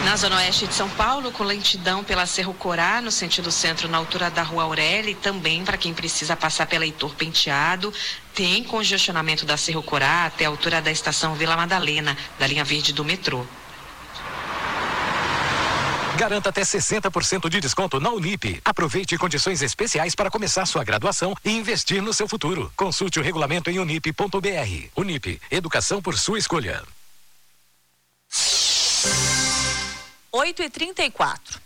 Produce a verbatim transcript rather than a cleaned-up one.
Na Zona Oeste de São Paulo, com lentidão pela Cerro Corá, no sentido centro, na altura da Rua Aurélia, e também para quem precisa passar pela Heitor Penteado. Tem congestionamento da Cerro Corá até a altura da estação Vila Madalena, da linha verde do metrô. Garanta até sessenta por cento de desconto na Unip. Aproveite condições especiais para começar sua graduação e investir no seu futuro. Consulte o regulamento em unip ponto br. Unip, educação por sua escolha. oito e trinta e quatro.